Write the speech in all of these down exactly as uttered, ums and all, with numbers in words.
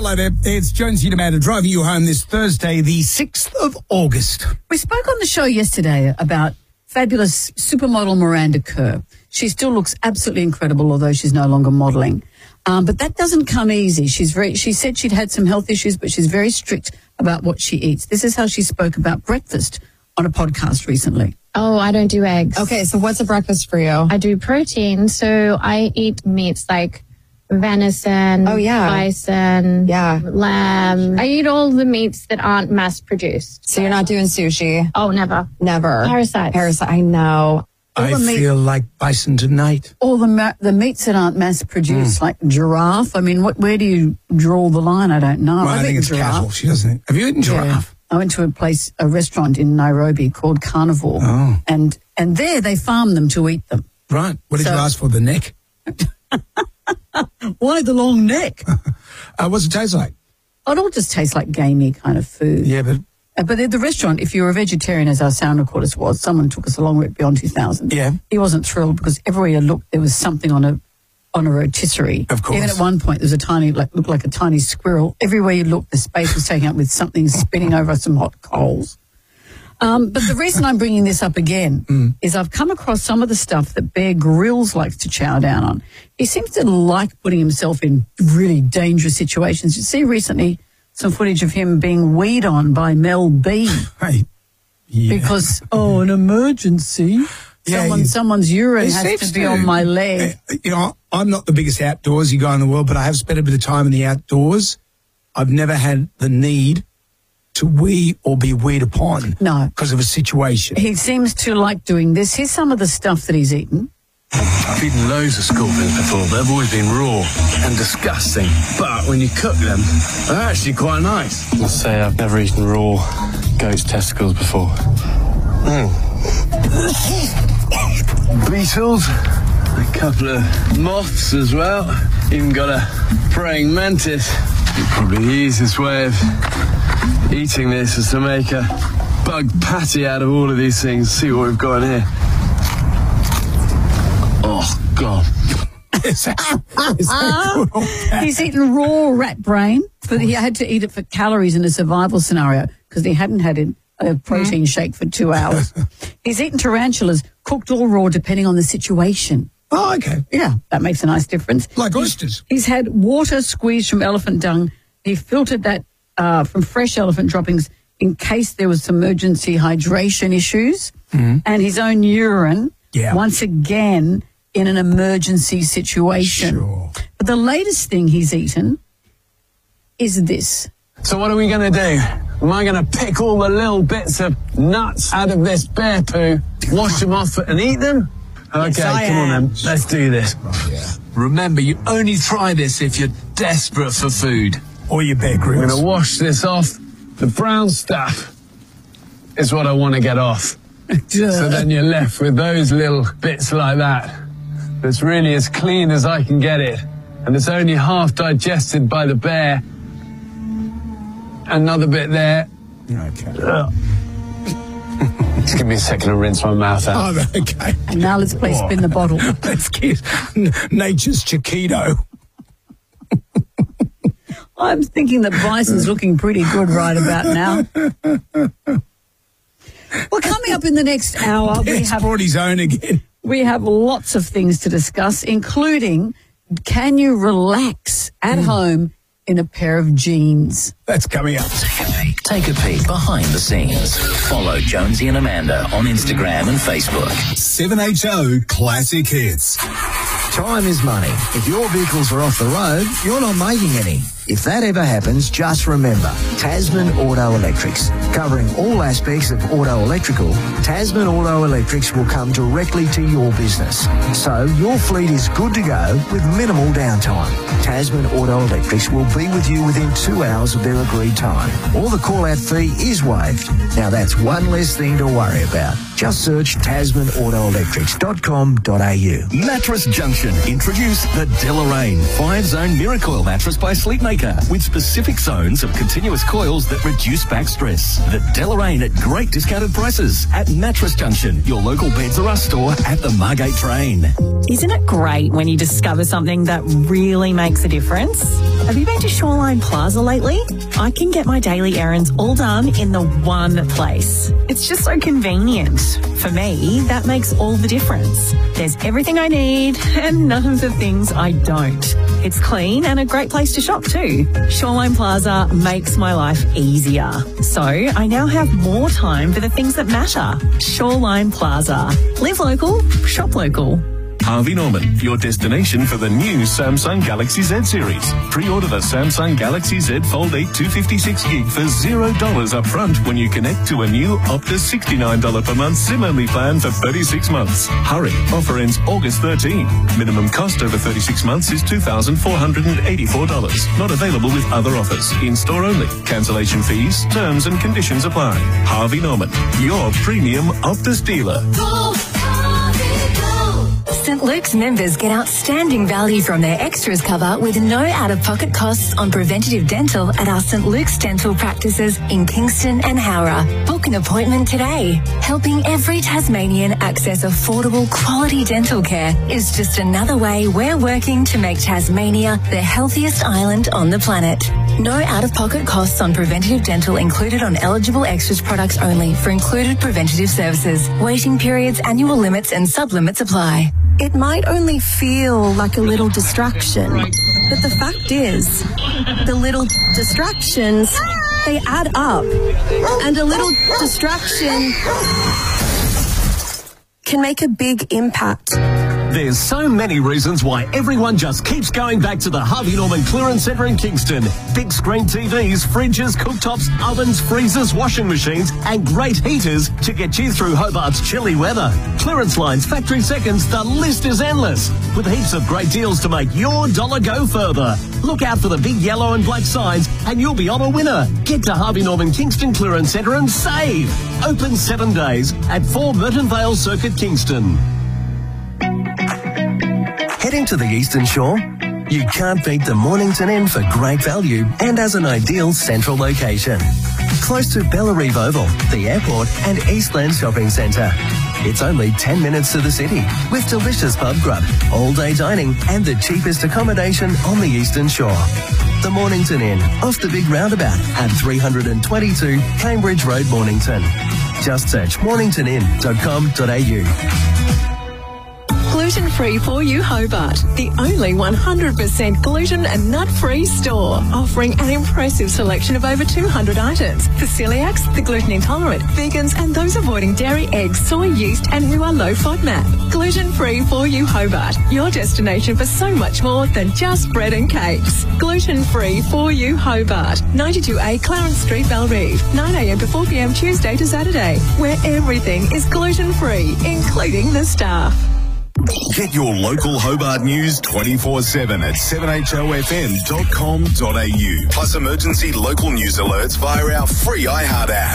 Hello there. It's Jonesy and Amanda driving you home this Thursday, the sixth of August. We spoke on the show yesterday about fabulous supermodel Miranda Kerr. She still looks absolutely incredible, although she's no longer modelling. Um, but that doesn't come easy. She's very. She said she'd had some health issues, but she's very strict about what she eats. This is how she spoke about breakfast on a podcast recently. Oh, I don't do eggs. Okay, so what's a breakfast for you? I do protein, so I eat meats like venison, oh, yeah. bison, yeah. lamb. I eat all the meats that aren't mass-produced. So you're not doing sushi? Oh, never. Never. Parasites. Parasite. I know. All I meat, feel like bison tonight. All the ma- the meats that aren't mass-produced, mm. like giraffe. I mean, what? Where do you draw the line? I don't know. Well, I think it's giraffe. Casual. She doesn't. Have you eaten giraffe? Yeah. I went to a place, a restaurant in Nairobi called Carnivore, oh. and and there they farm them to eat them. Right. What did so, you ask for? The neck? Why the long neck? uh, what's it taste like? It all just tastes like gamey kind of food. Yeah, but... Uh, but at the restaurant, if you were a vegetarian, as our sound recordist was, someone took us along with Beyond two thousand. Yeah. He wasn't thrilled because everywhere you looked, there was something on a on a rotisserie. Of course. Even at one point, there was a tiny, like, looked like a tiny squirrel. Everywhere you looked, the space was taken up with something spinning over some hot coals. Um, but the reason I'm bringing this up again mm. is I've come across some of the stuff that Bear Grylls likes to chow down on. He seems to like putting himself in really dangerous situations. You see recently some footage of him being weed on by Mel B. Hey. Yeah. Because, oh, an emergency. Yeah, Someone, someone's urine has to be to. on my leg. You know, I'm not the biggest outdoorsy guy in the world, but I have spent a bit of time in the outdoors. I've never had the need to wee or be weed upon. No. Because of a situation. He seems to like doing this. Here's some of the stuff that he's eaten. I've eaten loads of scorpions before, but they've always been raw and disgusting. But when you cook them, they're actually quite nice. I'll say I've never eaten raw goat's testicles before. Mm. Beetles, a couple of moths as well. Even got a praying mantis. Probably the easiest way of eating this is to make a bug patty out of all of these things. See what we've got in here. Oh, God. Is that, is that good or bad? He's eaten raw rat brain, but he had to eat it for calories in a survival scenario because he hadn't had a, a protein mm. shake for two hours. He's eaten tarantulas, cooked or raw, depending on the situation. Oh, okay. Yeah, that makes a nice difference. Like oysters. He's, he's had water squeezed from elephant dung. He filtered that uh, from fresh elephant droppings in case there was some emergency hydration issues. Mm. And his own urine, yeah. once again, in an emergency situation. Sure. But the latest thing he's eaten is this. So what are we going to do? Am I going to pick all the little bits of nuts out of this bear poo, wash them off and eat them? Okay, yes, come am. on then. Let's do this. Oh, yeah. Remember, you only try this if you're desperate for food. Or your Bear Grylls. I'm going to wash this off. The brown stuff is what I want to get off. So then you're left with those little bits like that. It's really as clean as I can get it. And it's only half digested by the bear. Another bit there. Okay. Ugh. Just give me a second to rinse my mouth out. Oh, okay. And now let's play oh. spin the bottle. Let's get nature's Chiquito. I'm thinking that Bison's looking pretty good right about now. Well, coming up in the next hour, we It's have brought his own again. We have lots of things to discuss, including can you relax at mm. home in a pair of jeans? That's coming up. Take a peek, take a peek behind the scenes. Follow Jonesy and Amanda on Instagram and Facebook. seven H O Classic Hits. Time is money. If your vehicles are off the road, you're not making any. If that ever happens, just remember, Tasman Auto Electrics. Covering all aspects of auto electrical, Tasman Auto Electrics will come directly to your business. So your fleet is good to go with minimal downtime. Tasman Auto Electrics will be with you within two hours of their agreed time. Or the call-out fee is waived. Now that's one less thing to worry about. Just search tasman auto electrics dot com dot a u. Mattress Junction introduce the Deloraine five-zone Miracoil mattress by Sleep Mate. maker with specific zones of continuous coils that reduce back stress. The Deloraine at great discounted prices at Mattress Junction, your local Beds R Us store at the Margate Train. Isn't it great when you discover something that really makes a difference? Have you been to Shoreline Plaza lately? I can get my daily errands all done in the one place. It's just so convenient. For me, that makes all the difference. There's everything I need and none of the things I don't. It's clean and a great place to shop too. Shoreline Plaza makes my life easier. So I now have more time for the things that matter. Shoreline Plaza. Live local, shop local. Harvey Norman, your destination for the new Samsung Galaxy Z series. Pre-order the Samsung Galaxy Z Fold eight two fifty-six gig for zero dollars up front when you connect to a new Optus sixty-nine dollars per month SIM-only plan for thirty-six months. Hurry, offer ends August thirteenth. Minimum cost over thirty-six months is two thousand four hundred eighty-four dollars. Not available with other offers. In-store only. Cancellation fees, terms and conditions apply. Harvey Norman, your premium Optus dealer. Saint Luke's members get outstanding value from their extras cover with no out-of-pocket costs on preventative dental at our Saint Luke's dental practices in Kingston and Howrah. Book an appointment today. Helping every Tasmanian access affordable quality dental care is just another way we're working to make Tasmania the healthiest island on the planet. No out-of-pocket costs on preventative dental included on eligible extras products only for included preventative services. Waiting periods, annual limits and sub-limits apply. It might only feel like a little distraction, but the fact is, the little distractions, they add up. And a little distraction can make a big impact. There's so many reasons why everyone just keeps going back to the Harvey Norman Clearance Centre in Kingston. Big screen T Vs, fridges, cooktops, ovens, freezers, washing machines and great heaters to get you through Hobart's chilly weather. Clearance lines, factory seconds, the list is endless. With heaps of great deals to make your dollar go further. Look out for the big yellow and black signs and you'll be on a winner. Get to Harvey Norman Kingston Clearance Centre and save. Open seven days at four Merton Vale Circuit, Kingston. Heading to the Eastern Shore? You can't beat the Mornington Inn for great value and as an ideal central location. Close to Bellarive Oval, the airport and Eastland Shopping Centre. It's only ten minutes to the city with delicious pub grub, all-day dining and the cheapest accommodation on the Eastern Shore. The Mornington Inn, off the big roundabout at three twenty-two Cambridge Road, Mornington. Just search mornington inn dot com dot a u. Gluten-free for you Hobart, the only one hundred percent gluten and nut-free store, offering an impressive selection of over two hundred items for celiacs, the gluten intolerant, vegans and those avoiding dairy, eggs, soy, yeast and who are low FODMAP. Gluten-free for you Hobart, your destination for so much more than just bread and cakes. Gluten-free for you Hobart, ninety-two A Clarence Street, Bellarive, nine a m to four p m Tuesday to Saturday, where everything is gluten-free, including the staff. Get your local Hobart news twenty-four seven at seven h o f m dot com dot a u. Plus emergency local news alerts via our free iHeart app.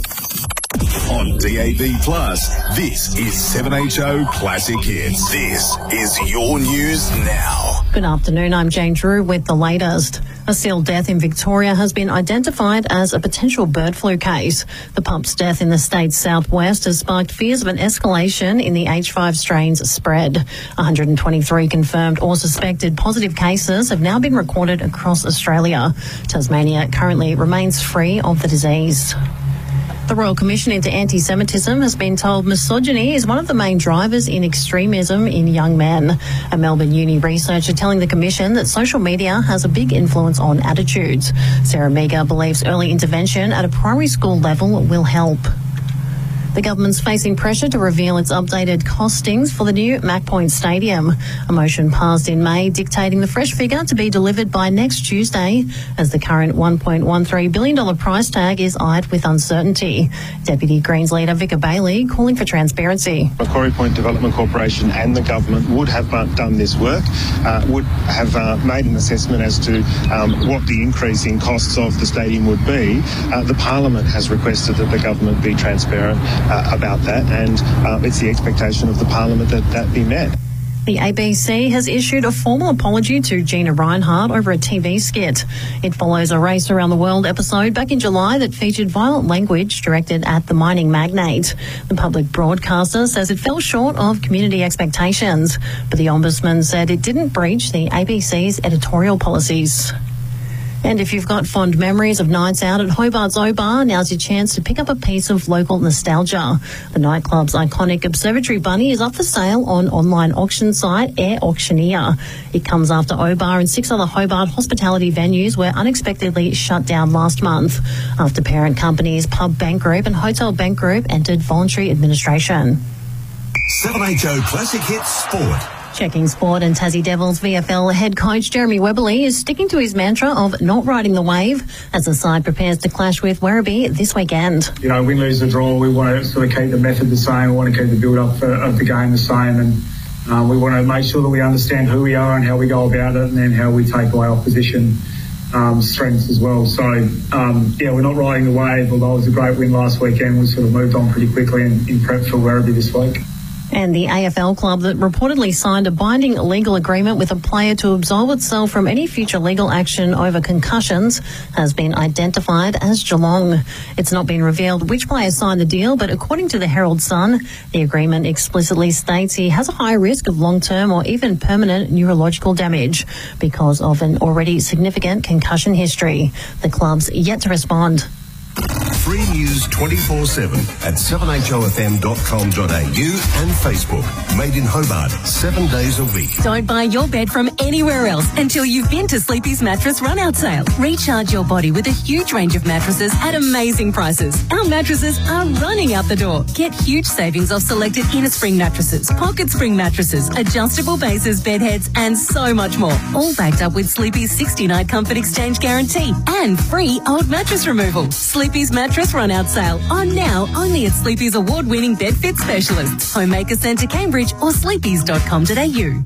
On D A B Plus, this is seven H O Classic Hits. This is your news now. Good afternoon, I'm Jane Drew with the latest. A seal death in Victoria has been identified as a potential bird flu case. The pup's death in the state's southwest has sparked fears of an escalation in the H five strain's spread. one hundred twenty-three confirmed or suspected positive cases have now been recorded across Australia. Tasmania currently remains free of the disease. The Royal Commission into Anti-Semitism has been told misogyny is one of the main drivers in extremism in young men. A Melbourne Uni researcher telling the Commission that social media has a big influence on attitudes. Sarah Meager believes early intervention at a primary school level will help. The government's facing pressure to reveal its updated costings for the new Mac Point Stadium. A motion passed in May dictating the fresh figure to be delivered by next Tuesday, as the current one point one three billion dollars price tag is eyed with uncertainty. Deputy Greens leader Vicar Bailey calling for transparency. Macquarie Point Development Corporation and the government would have done this work, uh, would have uh, made an assessment as to um, what the increase in costs of the stadium would be. Uh, the Parliament has requested that the government be transparent Uh, about that, and uh, it's the expectation of the Parliament that that be met. The A B C has issued a formal apology to Gina Reinhardt over a T V skit. It follows a Race Around the World episode back in July that featured violent language directed at the mining magnate. The public broadcaster says it fell short of community expectations, but the Ombudsman said it didn't breach the A B C's editorial policies. And if you've got fond memories of nights out at Hobart's O-Bar, now's your chance to pick up a piece of local nostalgia. The nightclub's iconic Observatory Bunny is up for sale on online auction site Air Auctioneer. It comes after O-Bar and six other Hobart hospitality venues were unexpectedly shut down last month after parent companies Pub Bank Group and Hotel Bank Group entered voluntary administration. seven H O Classic Hits Sport. Checking sport, and Tassie Devils V F L head coach Jeremy Webberley is sticking to his mantra of not riding the wave as the side prepares to clash with Werribee this weekend. You know, win, lose or draw, we want to sort of keep the method the same. We want to keep the build-up of the game the same, and uh, we want to make sure that we understand who we are and how we go about it, and then how we take away opposition um, strengths as well. So, um, yeah, we're not riding the wave, although it was a great win last weekend. We sort of moved on pretty quickly in, in prep for Werribee this week. And the A F L club that reportedly signed a binding legal agreement with a player to absolve itself from any future legal action over concussions has been identified as Geelong. It's not been revealed which player signed the deal, but according to the Herald Sun, the agreement explicitly states he has a high risk of long-term or even permanent neurological damage because of an already significant concussion history. The club's yet to respond. Free news twenty-four seven at seven H O F M dot com dot A U and Facebook. Made in Hobart, seven days a week. Don't buy your bed from anywhere else until you've been to Sleepy's Mattress Run-Out Sale. Recharge your body with a huge range of mattresses at amazing prices. Our mattresses are running out the door. Get huge savings off selected inner spring mattresses, pocket spring mattresses, adjustable bases, bed heads, and so much more. All backed up with Sleepy's sixty-night comfort exchange guarantee and free old mattress removal. Sleepy's Mattress Run-Out Sale on now only at Sleepy's award-winning bed fit specialists, Homemaker Centre Cambridge or sleepys dot com dot A U.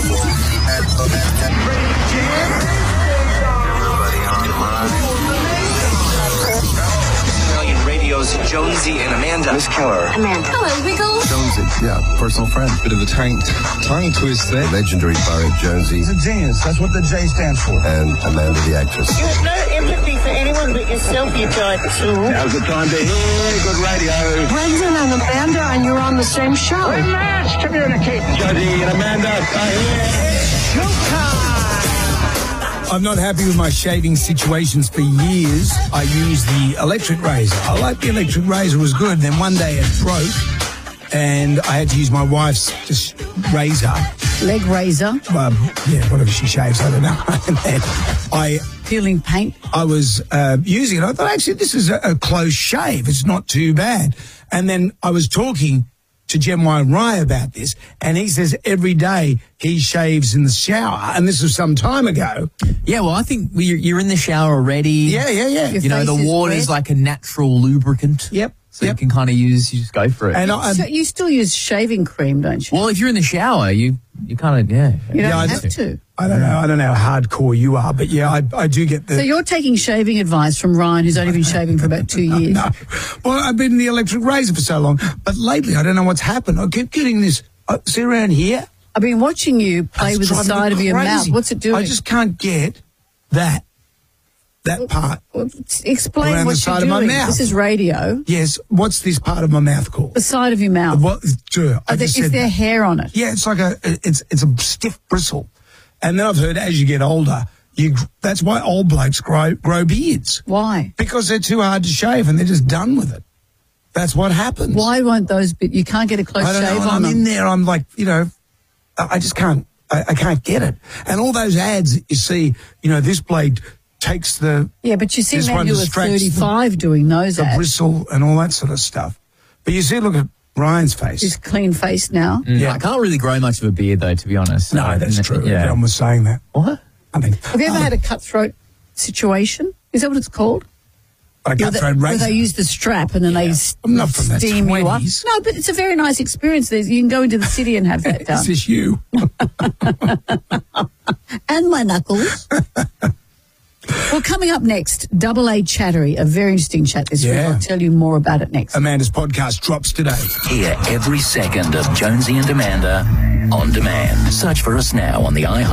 Australian Radio's Jonesy and Amanda. Miss Keller. Amanda. Hello, Wiggles. Jonesy, yeah, personal friend. Bit of a tongue, tongue twist there. Legendary Barry Jonesy. He's a genius. That's what the J stands for. And Amanda, the actress. You have no empathy for anyone but yourself, you giant tool. Now's the time to hear good radio. Brendan and Amanda, and you're on the same show. We must communicate. Jonesy and Amanda are here. I'm not happy with my shaving situations for years. I use the electric razor. I like the electric razor, it was good. Then one day it broke and I had to use my wife's just razor. Leg razor? Um, yeah, whatever she shaves, I don't know. And then I... Peeling paint? I was uh, using it. I thought, actually, this is a, a close shave. It's not too bad. And then I was talking to Jem Rye about this, and he says every day he shaves in the shower, and this was some time ago. Yeah, well, I think you're, you're in the shower already. Yeah, yeah, yeah. You know, the water is like a natural lubricant. Yep. So yep. you can kind of use, you just go for it. And I, so you still use shaving cream, don't you? Well, if you're in the shower, you you kind of, yeah. You don't yeah, have I, to. I don't know. I don't know how hardcore you are, but yeah, I, I do get the... So you're taking shaving advice from Ryan, who's only been shaving for about two years. No. Well, I've been in the electric razor for so long, but lately I don't know what's happened. I keep getting this... Uh, see around here? I've been watching you play It's with the driving side me of your crazy. mouth. What's it doing? I just can't get that, that part. Well, explain around what the side you're of my doing. mouth. This is radio. Yes, what's this part of my mouth called? The side of your mouth. What? Sure, I Are there, just is said there that. hair on it? Yeah, it's like a it's it's a stiff bristle, and then I've heard as you get older, you that's why old blokes grow grow beards. Why? Because they're too hard to shave and they're just done with it. That's what happens. Why won't those be? You can't get a close I don't shave know. And on I'm them. in there. I'm like, you know, I, I just can't. I, I can't get it. And all those ads that you see, you know, this blade takes the Yeah, but you see this men one who are distracts thirty-five doing those the ads. bristle and all that sort of stuff. But you see, look at Ryan's face. He's clean faced now. Mm, yeah. I can't really grow much of a beard, though, to be honest. No, So, that's n- true. Yeah. Everyone was saying that. What? I mean, Have you ever oh, had a cutthroat situation? Is that what it's called? a Where cutthroat they, where razor? they use the strap and then they s- I'm not from the steam you up. twenties. No, but it's a very nice experience. There's, you can go into the city and have that done. Is this you? And my knuckles. Well, coming up next, Double A Chattery, a very interesting chat this Yeah. week. I'll tell you more about it next. Amanda's podcast drops today. Hear every second of Jonesy and Amanda on demand. Search for us now on the iHeart